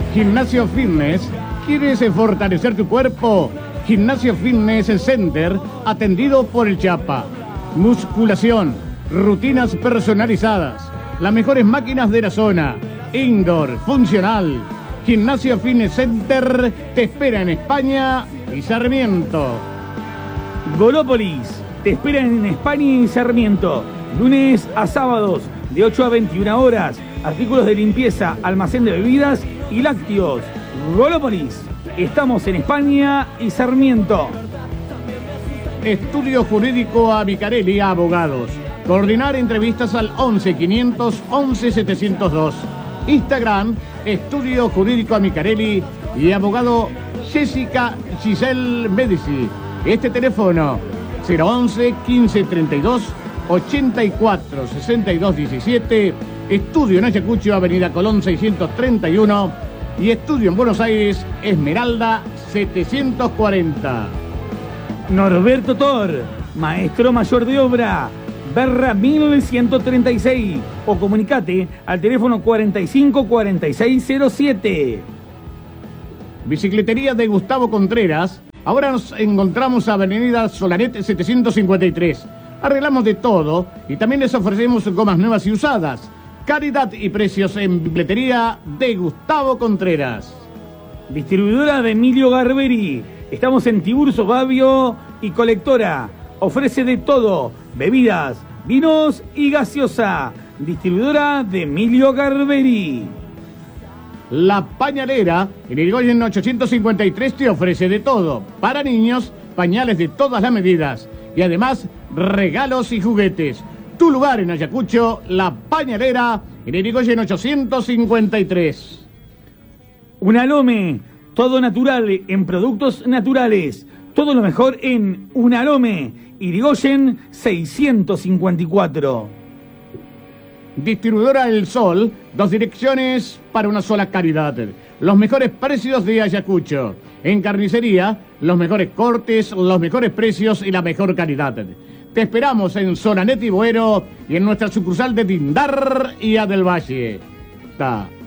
Gimnasio Fitness. ¿Quieres fortalecer tu cuerpo? Gimnasio Fitness Center, atendido por el Chapa. Musculación, rutinas personalizadas, las mejores máquinas de la zona, indoor, funcional. Gimnasio Fitness Center te espera en España y Sarmiento. Golópolis te espera en España y Sarmiento, lunes a sábados de 8 a 21 horas. Artículos de limpieza, almacén de bebidas y lácteos. Golópolis, estamos en España y Sarmiento. Estudio Jurídico Amicarelli Abogados. Coordinar entrevistas al 11 500 11 702. Instagram, Estudio Jurídico Amicarelli y abogado Jessica Giselle Medici. Este teléfono 011 15 32 84 62 17. Estudio en Ayacucho, Avenida Colón 631. Y estudio en Buenos Aires, Esmeralda 740. Norberto Tor, maestro mayor de obra, Berra 1936. O comunicate al teléfono 45 4607. Bicicletería de Gustavo Contreras. Ahora nos encontramos a Avenida Solaret 753. Arreglamos de todo y también les ofrecemos gomas nuevas y usadas. Calidad y precios en Bicicletería de Gustavo Contreras. Distribuidora de Emilio Garberi. Estamos en Tiburcio, Babio y Colectora. Ofrece de todo: bebidas, vinos y gaseosa. Distribuidora de Emilio Garberi. La Pañalera, en Irigoyen 853, te ofrece de todo. Para niños, pañales de todas las medidas. Y además, regalos y juguetes. Tu lugar en Ayacucho, La Pañalera, en Irigoyen 853. Unalome, todo natural en productos naturales. Todo lo mejor en Unalome, Irigoyen 654. Distribuidora El Sol, 2 direcciones para una sola calidad. Los mejores precios de Ayacucho. En carnicería, los mejores cortes, los mejores precios y la mejor calidad. Te esperamos en Sonanet y Boero y en nuestra sucursal de Dindar y Adelvalle.